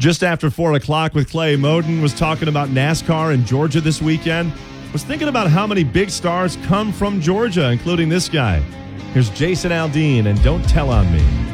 Just after 4 o'clock with Clay Moden was talking about NASCAR in Georgia this weekend. Was thinking about how many big stars come from Georgia, including this guy. Here's Jason Aldean and Don't Tell on Me.